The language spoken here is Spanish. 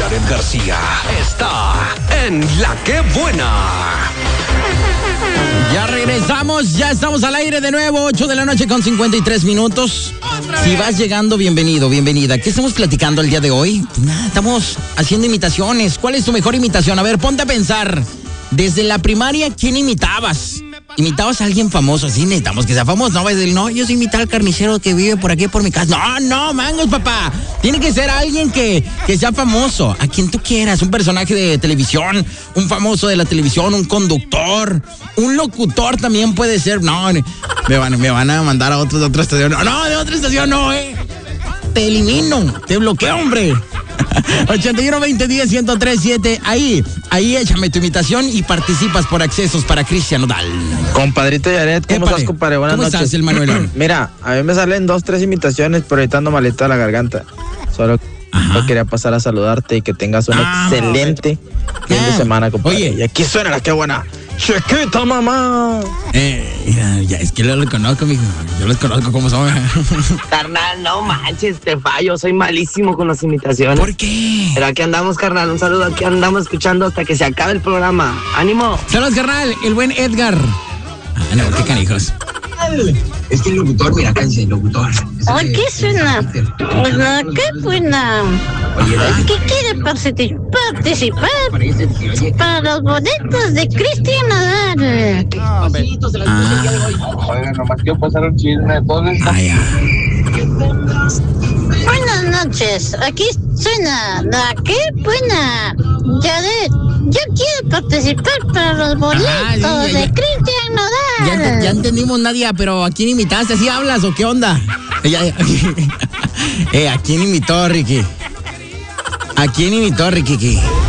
Jared García está en La Que Buena. Ya regresamos, ya estamos al aire de nuevo, 8 de la noche con 53 minutos. Si vas llegando, bienvenido, bienvenida. ¿Qué estamos platicando el día de hoy? Pues nada, estamos haciendo imitaciones. ¿Cuál es tu mejor imitación? A ver, ponte a pensar. Desde la primaria, ¿quién imitabas? ¿Imitabas a alguien famoso? Así necesitamos que sea famoso. No, no, yo soy imitar al carnicero que vive por aquí, por mi casa. No, mangos, papá. Tiene que ser alguien que sea famoso. A quien tú quieras. Un personaje de televisión, un famoso de la televisión, un conductor, un locutor también puede ser. No, me van a mandar a otra estación. No, de otra estación no, Te elimino, te bloqueo, hombre. 81-20-10-103-7. Ahí échame tu invitación y participas por accesos para Cristian Nodal. Compadrito Yaret, ¿cómo estás, compadre? Buenas noches. ¿Cómo estás, el Manuel? Mira, a mí me salen 2-3 imitaciones, pero ahorita ando malito de la garganta. Solo quería pasar a saludarte y que tengas un excelente fin de semana, compadre. Oye, y aquí suena La Que Buena. ¡Chiquita, mamá! Ya, es que los conozco, mijo. Yo los conozco como son. Carnal, no manches, te fallo. Soy malísimo con las imitaciones. ¿Por qué? Pero aquí andamos, carnal. Un saludo. Aquí andamos escuchando hasta que se acabe el programa. ¡Ánimo! Saludos, carnal. El buen Edgar. No, qué canijos. Es que el locutor, mira, cállense, el locutor. Ay, ¿qué suena? Pues nada, qué buena. ¿Qué quiere participar para los boletos de Cristian Nodal? Oigan, nomás quiero pasar un chisme. Buenas noches, aquí suena La Que Buena. Yaret, yo quiero participar para los boletos de Cristian Nodal. Ya entendimos, Nadia, pero ¿a quién imitaste? ¿Así hablas o qué onda? ¿A quién imitó, Ricky? ¿A quién imitó, Ricky?